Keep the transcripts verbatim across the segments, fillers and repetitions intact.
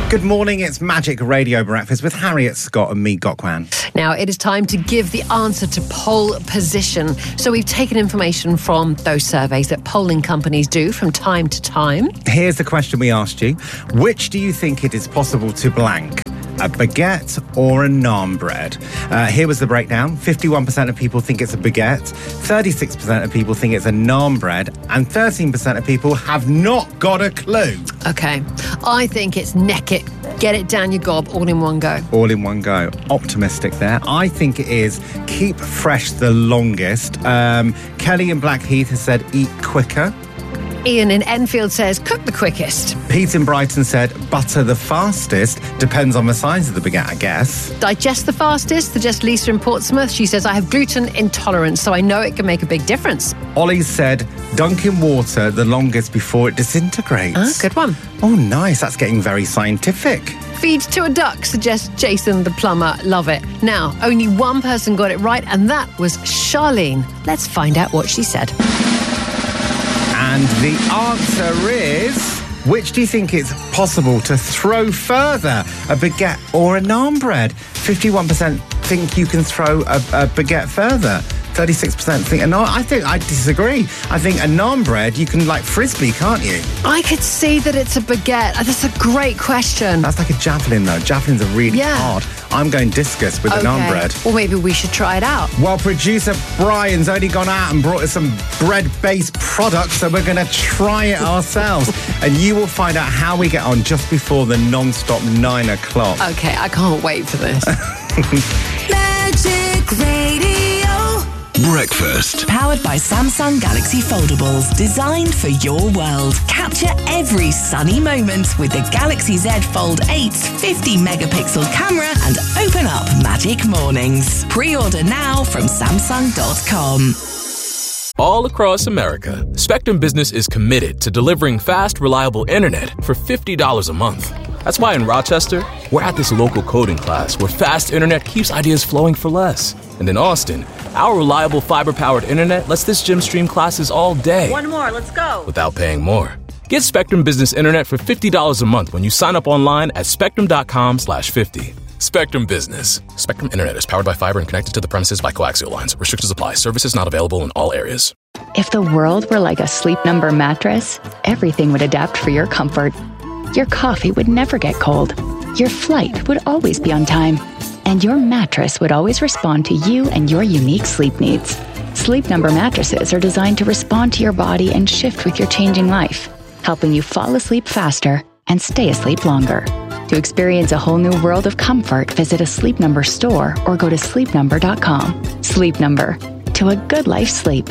Good morning, it's Magic Radio Breakfast with Harriet Scott and me, Gokwan. Now, it is time to give the answer to poll position. So we've taken information from those surveys that polling companies do from time to time. Here's the question we asked you. Which do you think it is possible to blank? A baguette or a naan bread? Uh, here was the breakdown. fifty-one percent of people think it's a baguette, thirty-six percent of people think it's a naan bread, and thirteen percent of people have not got a clue. Okay, I think it's neck it, get it down your gob, all in one go. All in one go. Optimistic there. I think it is keep fresh the longest. Um, Kelly in Blackheath has said eat quicker. Ian in Enfield says cook the quickest. Pete in Brighton said butter the fastest. Depends on the size of the baguette, I guess. Digest the fastest. Suggests Lisa in Portsmouth. She says, I have gluten intolerance, so I know it can make a big difference. Ollie said dunk in water the longest before it disintegrates. Ah, good one. Oh, nice. That's getting very scientific. Feed to a duck, suggests Jason the plumber. Love it. Now, only one person got it right, and that was Charlene. Let's find out what she said. And the answer is, which do you think it's possible to throw further, a baguette or a naan bread? fifty-one percent think you can throw a, a baguette further. thirty-six percent think a naan. I think I disagree. I think a naan bread you can like frisbee, can't you? I could see that it's a baguette. That's a great question. That's like a javelin though. Javelins are really Yeah. hard. I'm going discus with okay. the naan bread. Well, maybe we should try it out. Well, producer Brian's only gone out and brought us some bread-based products, so we're going to try it ourselves. And you will find out how we get on just before the non-stop nine o'clock. Okay, I can't wait for this. Magic Radio. Breakfast. Powered by Samsung Galaxy Foldables. Designed for your world. Capture every sunny moment with the Galaxy Z Fold eight's fifty megapixel camera and open up magic mornings. Pre-order now from Samsung dot com. All across America, Spectrum Business is committed to delivering fast, reliable internet for fifty dollars a month. That's why in Rochester, we're at this local coding class where fast internet keeps ideas flowing for less. And in Austin, our reliable fiber-powered internet lets this gym stream classes all day. One more, let's go. Without paying more. Get Spectrum Business Internet for fifty dollars a month when you sign up online at spectrum.com slash 50. Spectrum Business. Spectrum Internet is powered by fiber and connected to the premises by coaxial lines. Restrictions apply. Services not available in all areas. If the world were like a Sleep Number mattress, everything would adapt for your comfort. Your coffee would never get cold. Your flight would always be on time. And your mattress would always respond to you and your unique sleep needs. Sleep Number mattresses are designed to respond to your body and shift with your changing life, helping you fall asleep faster and stay asleep longer. To experience a whole new world of comfort, visit a Sleep Number store or go to sleep number dot com. Sleep Number. To a good life sleep.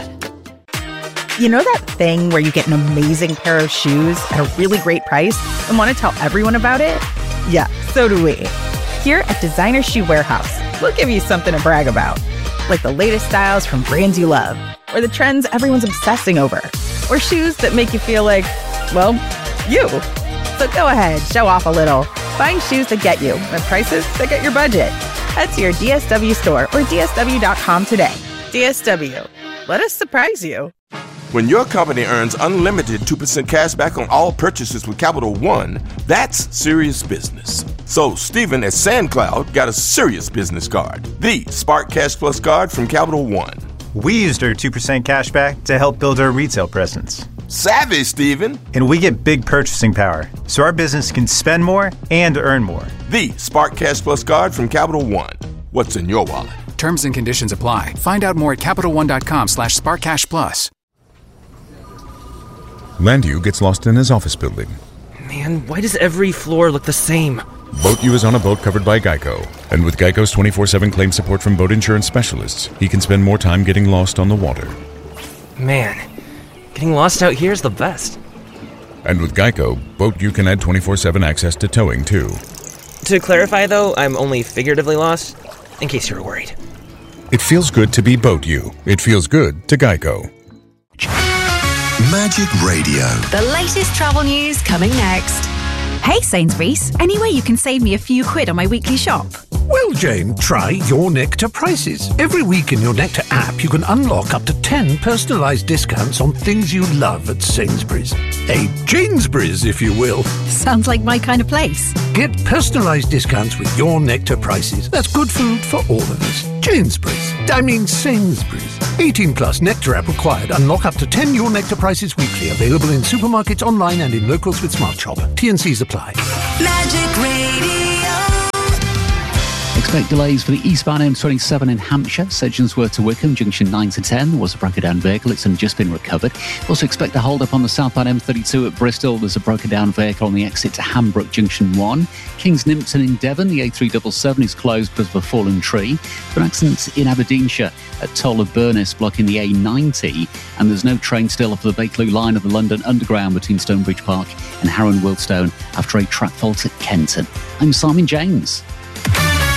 You know that thing where you get an amazing pair of shoes at a really great price and want to tell everyone about it? Yeah, so do we. Here at Designer Shoe Warehouse, we'll give you something to brag about. Like the latest styles from brands you love, or the trends everyone's obsessing over, or shoes that make you feel like, well, you. So go ahead, show off a little. Find shoes that get you at prices that get your budget. Head to your D S W store or D S W dot com today. D S W. Let us surprise you. When your company earns unlimited two percent cash back on all purchases with Capital One, that's serious business. So Stephen at SandCloud got a serious business card, the Spark Cash Plus card from Capital One. We used our two percent cash back to help build our retail presence. Savvy, Stephen. And we get big purchasing power, so our business can spend more and earn more. The Spark Cash Plus card from Capital One. What's in your wallet? Terms and conditions apply. Find out more at Capital One dot com slash Spark Cash Plus. Landu gets lost in his office building. Man, why does every floor look the same? BoatU is on a boat covered by Geico. And with Geico's twenty-four seven claim support from boat insurance specialists, he can spend more time getting lost on the water. Man, getting lost out here is the best. And with Geico, BoatU can add twenty-four seven access to towing, too. To clarify, though, I'm only figuratively lost, in case you were worried. It feels good to be BoatU. It feels good to Geico. Magic Radio. The latest travel news coming next. Hey Sainsbury's, any way you can save me a few quid on my weekly shop? Well, Jane, try Your Nectar prices. Every week in Your Nectar app, you can unlock up to ten personalised discounts on things you love at Sainsbury's. A Janesbury's, if you will. Sounds like my kind of place. Get personalised discounts with Your Nectar prices. That's good food for all of us. Janesbury's. I mean Sainsbury's. eighteen plus Nectar app required. Unlock up to ten Your Nectar prices weekly. Available in supermarkets, online and in locals with Smart Shopper. T and C's apply. Magic Radio. Expect delays for the eastbound M twenty-seven in Hampshire, Sedgensworth to Wickham, junction nine to ten. There was a broken down vehicle, it's only just been recovered. Also expect a hold up on the southbound M thirty-two at Bristol. There's a broken down vehicle on the exit to Hambrook, junction one. Kings Nimpton in Devon, the A three seventy-seven is closed because of a fallen tree. There's an accident in Aberdeenshire at Toll of Burness blocking the A ninety, and there's no train still for the Bakerloo line of the London Underground between Stonebridge Park and Harrow and Wiltstone after a track fault at Kenton. I'm Simon James.